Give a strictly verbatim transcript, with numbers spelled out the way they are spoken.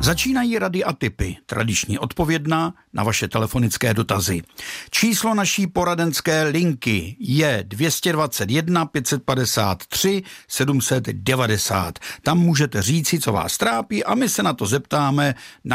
Začínají rady a tipy, tradičně odpovědná na vaše telefonické dotazy. Číslo naší poradenské linky je dvě stě dvacet jedna pět set padesát tři sedm set devadesát. Tam můžete říci, co vás trápí, a my se na to zeptáme na